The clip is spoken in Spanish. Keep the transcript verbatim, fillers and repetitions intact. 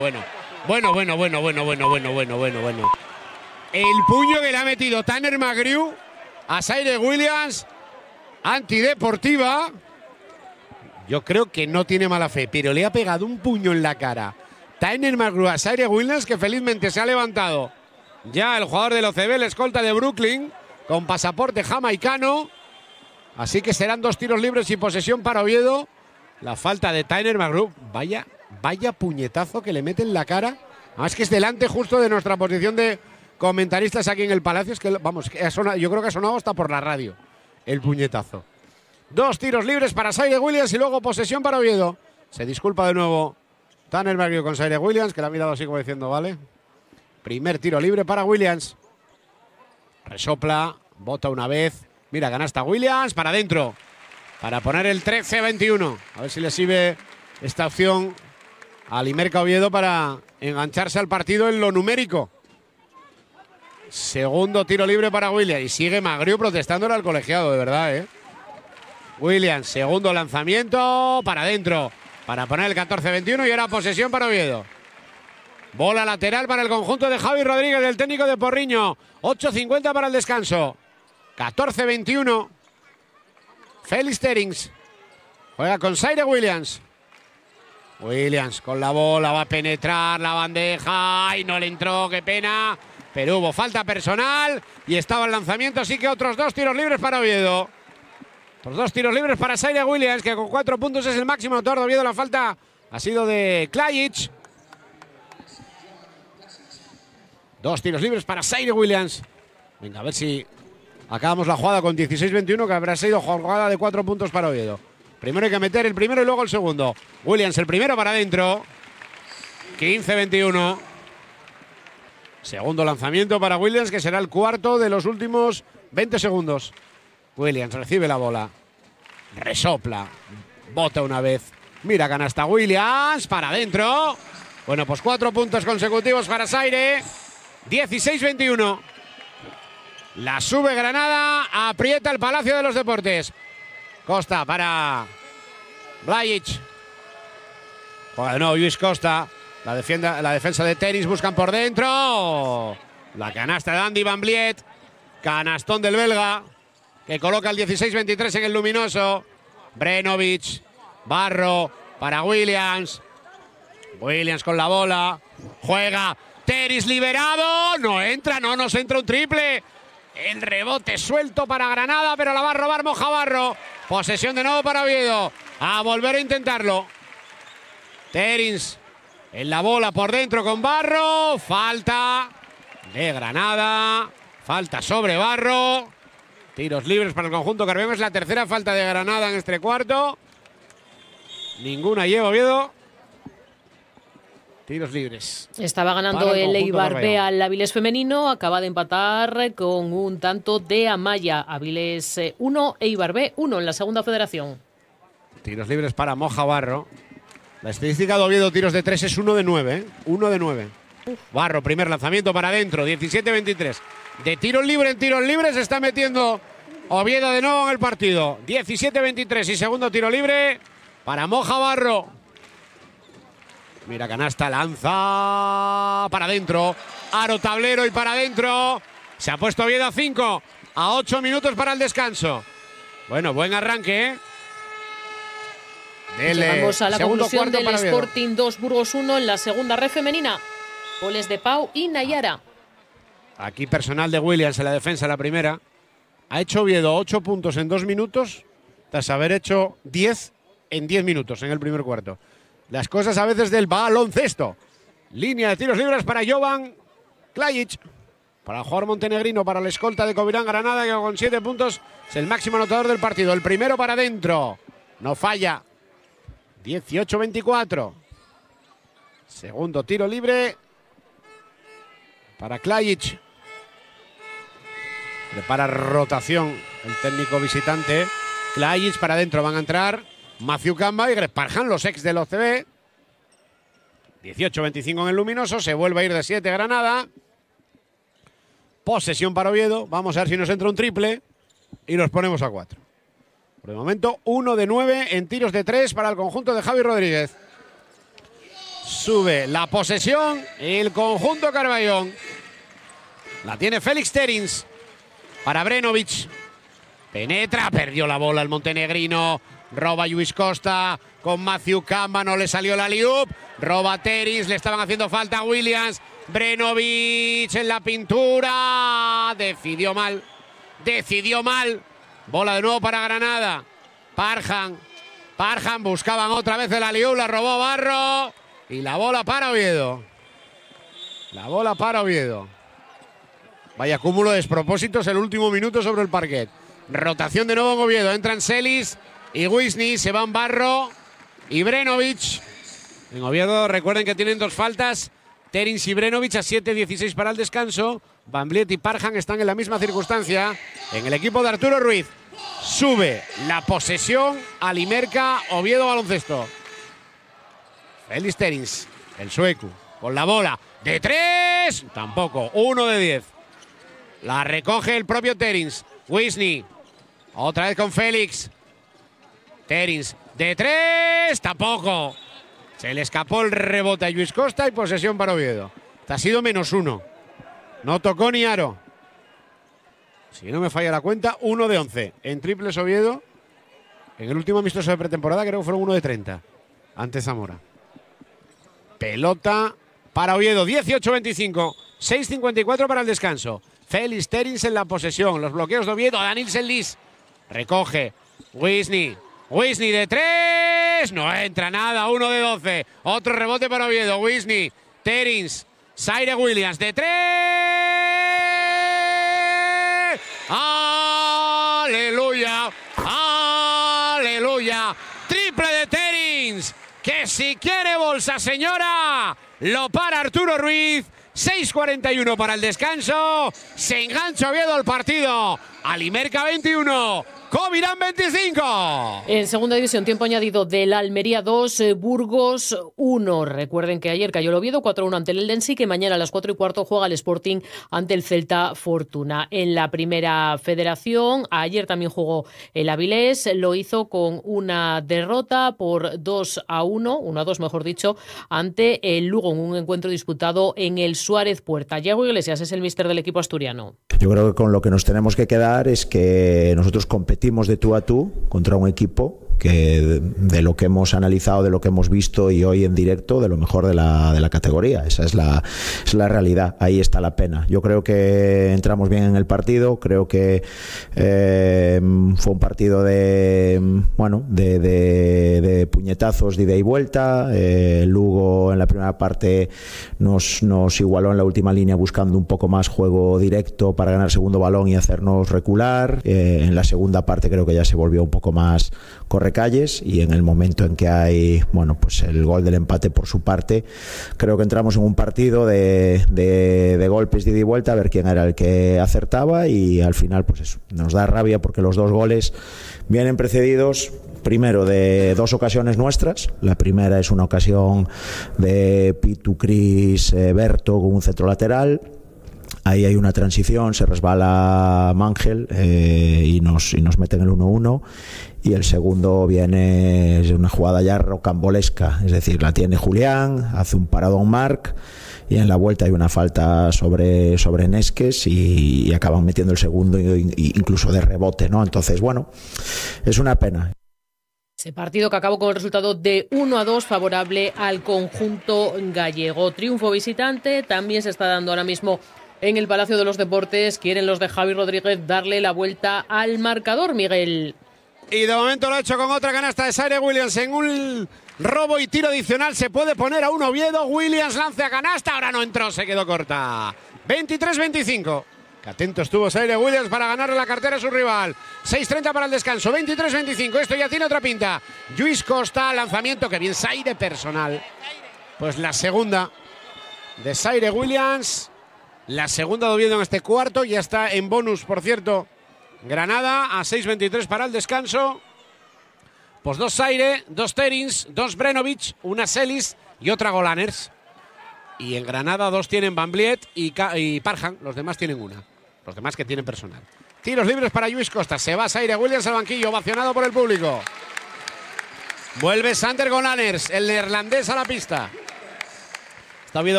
Bueno, bueno, bueno, bueno, bueno, bueno, bueno, bueno, bueno, bueno. El puño que le ha metido Tanner McGrew a Zaire Williams, antideportiva. Yo creo que no tiene mala fe, pero le ha pegado un puño en la cara Tanner McGrew a Zaire Williams, que felizmente se ha levantado ya el jugador del O C B, el escolta de Brooklyn, con pasaporte jamaicano. Así que serán dos tiros libres y posesión para Oviedo. La falta de Tanner McGrew. Vaya, vaya puñetazo que le mete en la cara. Además que es delante justo de nuestra posición de comentaristas aquí en el Palacio. Es que, vamos, que ha sonado, yo creo que ha sonado hasta por la radio el puñetazo. Dos tiros libres para Zaire Williams y luego posesión para Oviedo. Se disculpa de nuevo Tanner McGrew con Zaire Williams, que le ha mirado así como diciendo, vale. Primer tiro libre para Williams. Resopla, bota una vez. Mira, canasta Williams para adentro. Para poner el trece veintiuno. A ver si le sirve esta opción al Imerca Oviedo para engancharse al partido en lo numérico. Segundo tiro libre para Williams. Y sigue McGrew protestándole al colegiado, de verdad, ¿eh? Williams, segundo lanzamiento para adentro. Para poner el catorce veintiuno y ahora posesión para Oviedo. Bola lateral para el conjunto de Javi Rodríguez, del técnico de Porriño. ocho cincuenta para el descanso. catorce veintiuno. Félix Terings juega con Zaire Williams. Williams con la bola, va a penetrar la bandeja y no le entró, qué pena. Pero hubo falta personal y estaba el lanzamiento, así que otros dos tiros libres para Oviedo. Otros dos tiros libres para Zaire Williams, que con cuatro puntos es el máximo autor de Oviedo. La falta ha sido de Klajic. Dos tiros libres para Zaire Williams. Venga, a ver si acabamos la jugada con dieciséis veintiuno, que habrá sido jugada de cuatro puntos para Oviedo. Primero hay que meter el primero y luego el segundo. Williams el primero para adentro. quince veintiuno. Segundo lanzamiento para Williams, que será el cuarto de los últimos veinte segundos. Williams recibe la bola. Resopla. Bota una vez. Mira, canasta Williams para adentro. Bueno, pues cuatro puntos consecutivos para Zaire. dieciséis veintiuno. La sube Granada, aprieta el Palacio de los Deportes. Costa para Blajic. Juega de nuevo Lluís Costa. La, defienda, la defensa de Tenis, buscan por dentro. La canasta de Andy Van Vliet. Canastón del belga, que coloca el dieciséis veintitrés en el luminoso. Brenovic. Barro para Williams. Williams con la bola. Juega. Tenis liberado. No entra, no nos entra un triple. El rebote suelto para Granada, pero la va a robar Moja Barro. Posesión de nuevo para Oviedo. A volver a intentarlo. Terins en la bola por dentro con Barro. Falta de Granada. Falta sobre Barro. Tiros libres para el conjunto Carbión. Es la tercera falta de Granada en este cuarto. Ninguna lleva Oviedo. Tiros libres. Estaba ganando el, el Eibar B al Avilés femenino. Acaba de empatar con un tanto de Amaya. Avilés uno, Eibar B uno en la segunda federación. Tiros libres para Moja Barro. La estadística de Oviedo, tiros de tres, es uno de nueve. ¿eh? uno de nueve. Uf. Barro, primer lanzamiento para adentro. diecisiete veintitrés. De tiros libres en tiros libres se está metiendo Oviedo de nuevo en el partido. diecisiete veintitrés y segundo tiro libre para Moja Barro. Mira, canasta, lanza para adentro. Aro, tablero y para adentro. Se ha puesto Oviedo a cinco. A ocho minutos para el descanso. Bueno, buen arranque, ¿eh? Del, Llegamos a la conclusión del Sporting dos, Burgos uno en la segunda red femenina. Goles de Pau y Nayara. Aquí personal de Williams en la defensa, la primera. Ha hecho Oviedo ocho puntos en dos minutos, tras haber hecho diez en diez minutos en el primer cuarto. Las cosas a veces del baloncesto. Línea de tiros libres para Jovan Klajic. Para el jugador montenegrino, para la escolta de Covirán Granada, que con siete puntos es el máximo anotador del partido. El primero para adentro. No falla. dieciocho veinticuatro. Segundo tiro libre para Klajic. Prepara rotación el técnico visitante. Klajic para adentro. Van a entrar Matthew Camba y Greg Parham, los ex del O C B. dieciocho veinticinco en el luminoso. Se vuelve a ir de siete Granada. Posesión para Oviedo. Vamos a ver si nos entra un triple. Y nos ponemos a cuatro. Por el momento, uno de nueve en tiros de tres para el conjunto de Javi Rodríguez. Sube la posesión el conjunto Carballón. La tiene Félix Terins para Brenovic. Penetra, perdió la bola el montenegrino. Roba Lluís Costa con Matthew Camba, no le salió la alley-oop. Roba Terins, le estaban haciendo falta a Williams. Brenovic en la pintura. Decidió mal. Decidió mal. Bola de nuevo para Granada. Parham. Parham buscaban otra vez el alley-oop, la robó Barro. Y la bola para Oviedo. La bola para Oviedo. Vaya cúmulo de despropósitos el último minuto sobre el parquet. Rotación de nuevo en Oviedo. Entran Celis y Wisny. Se van Barro y Brenovic. En Oviedo recuerden que tienen dos faltas. Terins y Brenovic a siete dieciséis para el descanso. Van Vliet y Parham están en la misma circunstancia. En el equipo de Arturo Ruiz. Sube la posesión al Imerca Oviedo Baloncesto. Félix Terins, el sueco, con la bola. De tres, tampoco. Uno de diez. La recoge el propio Terins. Wisny, otra vez con Félix. Terins, de tres, tampoco. Se le escapó el rebote a Lluís Costa y posesión para Oviedo. Este ha sido menos uno. No tocó ni aro. Si no me falla la cuenta, uno de once. En triples Oviedo. En el último amistoso de pretemporada creo que fueron uno de treinta. Ante Zamora. Pelota para Oviedo. dieciocho veinticinco. seis cincuenta y cuatro para el descanso. Félix Terins en la posesión. Los bloqueos de Oviedo. Danil Sellis. Recoge. Wisny. Wisny de tres. No entra nada. uno de doce. Otro rebote para Oviedo. Wisny. Terins. Zaire Williams de tres. ¡Aleluya! ¡Aleluya! Triple de Terins. Que si quiere bolsa, señora. Lo para Arturo Ruiz. seis cuarenta y uno para el descanso. Se engancha Oviedo al partido. Alimerca veintiuno. Covirán veinticinco. En segunda división, tiempo añadido del Almería dos, eh, Burgos uno. Recuerden que ayer cayó el Oviedo cuatro uno ante el Eldense y que mañana a las cuatro y cuarto juega el Sporting ante el Celta Fortuna. En la primera federación, ayer también jugó el Avilés, lo hizo con una derrota por dos a uno, uno a dos mejor dicho, ante el Lugo en un encuentro disputado en el Suárez Puerta. Diego Iglesias es el míster del equipo asturiano. Yo creo que con lo que nos tenemos que quedar es que nosotros competimos de tú a tú contra un equipo que de lo que hemos analizado, de lo que hemos visto y hoy en directo, de lo mejor de la, de la categoría. Esa es la, es la realidad. Ahí está la pena. Yo creo que entramos bien en el partido. Creo que eh, fue un partido de bueno de, de, de puñetazos de ida y vuelta. Eh, Lugo en la primera parte nos, nos igualó en la última línea buscando un poco más juego directo para ganar segundo balón y hacernos recular. Eh, en la segunda parte creo que ya se volvió un poco más correcalles y en el momento en que hay bueno pues el gol del empate por su parte, creo que entramos en un partido de, de, de golpes de ida y vuelta a ver quién era el que acertaba y al final pues eso, nos da rabia porque los dos goles vienen precedidos primero de dos ocasiones nuestras. La primera es una ocasión de Pitu Cris eh, Berto con un centro lateral. Ahí hay una transición, se resbala Mangel eh, y, nos, y nos meten el uno uno. Y el segundo viene, es una jugada ya rocambolesca, es decir, la tiene Julián, hace un paradón Marc y en la vuelta hay una falta sobre, sobre Nesques y, y acaban metiendo el segundo, incluso de rebote, ¿no? Entonces, bueno, es una pena. Ese partido que acabó con el resultado de uno a dos favorable al conjunto gallego. Triunfo visitante, también se está dando ahora mismo en el Palacio de los Deportes. Quieren los de Javi Rodríguez darle la vuelta al marcador, Miguel. Y de momento lo ha hecho con otra canasta de Zaire Williams en un robo y tiro adicional. Se puede poner a un Oviedo. Williams lanza a canasta. Ahora no entró, se quedó corta. veintitrés veinticinco. Que atento estuvo Zaire Williams para ganarle la cartera a su rival. seis treinta para el descanso. veintitrés veinticinco. Esto ya tiene otra pinta. Lluís Costa, lanzamiento. Que bien, Zaire personal. Pues la segunda de Zaire Williams. La segunda de Oviedo en este cuarto. Ya está en bonus, por cierto. Granada a seis veintitrés para el descanso. Pues dos Zaire, dos Terins, dos Brenovic, una Celis y otra Golaners. Y en Granada dos tienen Van Vliet y, y Parham. Los demás tienen una. Los demás que tienen personal. Tiros libres para Lluís Costa. Se va Zaire Williams al banquillo, ovacionado por el público. Vuelve Sander Golaners, el neerlandés, a la pista. Está Oviedo